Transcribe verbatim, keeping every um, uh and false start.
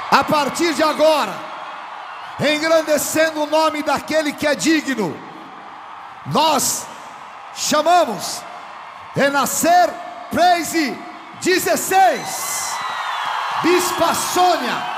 A partir de agora, engrandecendo o nome daquele que é digno, nós chamamos Renascer Praise dezesseis, Bispa Sônia.